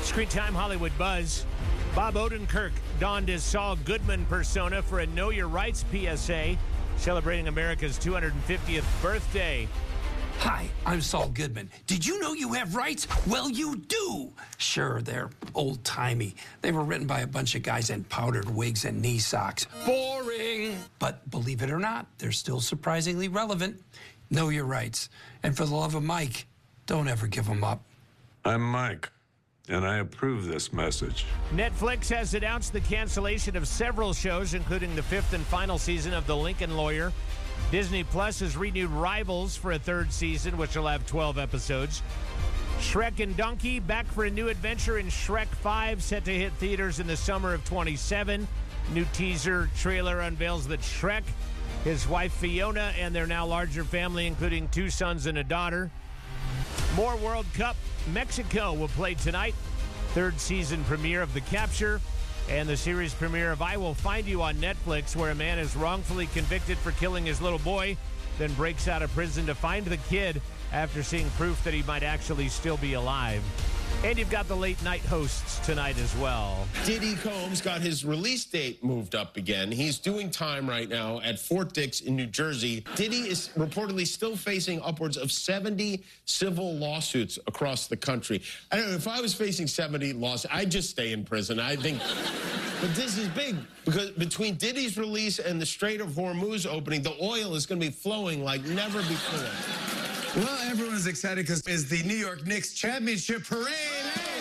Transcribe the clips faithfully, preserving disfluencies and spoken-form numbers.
Screen Time Hollywood Buzz. Bob Odenkirk donned his Saul Goodman persona for a Know Your Rights P S A, celebrating America's two hundred fiftieth birthday. Hi, I'm Saul Goodman. Did you know you have rights? Well, you do. Sure, they're old-timey. They were written by a bunch of guys in powdered wigs and knee socks. Boring! But believe it or not, they're still surprisingly relevant. Know your rights. And for the love of Mike, don't ever give them up. I'm Mike, and I approve this message. Netflix has announced the cancellation of several shows, including the fifth and final season of The Lincoln Lawyer. Disney Plus has renewed Rivals for a third season, which will have twelve episodes. Shrek and Donkey back for a new adventure in Shrek five, set to hit theaters in the summer of twenty-seven. New teaser trailer unveils that Shrek, his wife Fiona, and their now larger family, including two sons and a daughter. More World Cup. Mexico will play tonight. Third season premiere of The Capture. And the series premiere of I Will Find You on Netflix, where a man is wrongfully convicted for killing his little boy, then breaks out of prison to find the kid after seeing proof that he might actually still be alive. And you've got the late night hosts tonight as well. Diddy Combs got his release date moved up again. He's doing time right now at Fort Dix in New Jersey. Diddy is reportedly still facing upwards of seventy civil lawsuits across the country. I don't know, if I was facing seventy lawsuits, I'd just stay in prison. I think, but this is big because between Diddy's release and the Strait of Hormuz opening, the oil is going to be flowing like never before. Well, everyone's excited because it's the New York Knicks championship parade. Hey!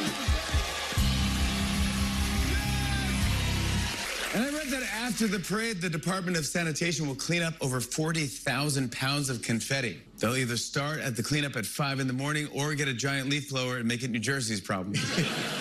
And I read that after the parade, the Department of Sanitation will clean up over forty thousand pounds of confetti. They'll either start at the cleanup at five in the morning or get a giant leaf blower and make it New Jersey's problem.